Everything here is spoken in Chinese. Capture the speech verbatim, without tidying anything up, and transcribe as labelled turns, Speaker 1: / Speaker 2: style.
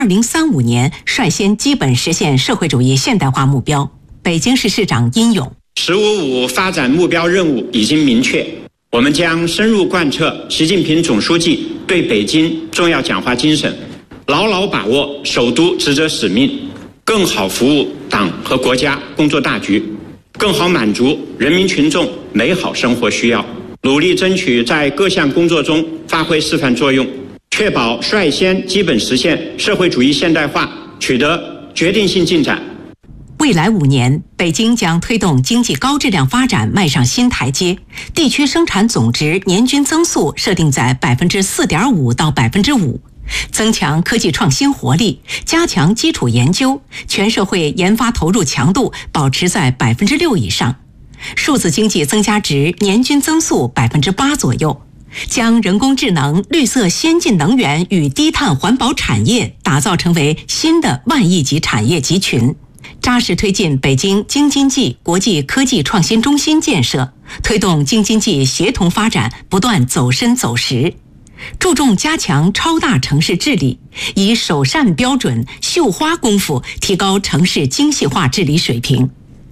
Speaker 1: 二零三五年率先基本实现社会主义现代化目标。北京市市长殷勇：
Speaker 2: 十五五发展目标任务已经明确，我们将深入贯彻习近平总书记对北京重要讲话精神，牢牢把握首都职责使命，更好服务党和国家工作大局，更好满足人民群众美好生活需要，努力争取在各项工作中发挥示范作用，确保率先基本实现社会主义现代化取得决定性进展。
Speaker 1: 未来五年，北京将推动经济高质量发展迈上新台阶，地区生产总值年均增速设定在百分之四点五到百分之五，增强科技创新活力，加强基础研究，全社会研发投入强度保持在百分之六以上，数字经济增加值年均增速百分之八左右。将人工智能、绿色先进能源与低碳环保产业打造成为新的万亿级产业集群，扎实推进北京京津冀国际科技创新中心建设，推动京津冀协同发展不断走深走实，注重加强超大城市治理，以首善标准、绣花功夫提高城市精细化治理水平。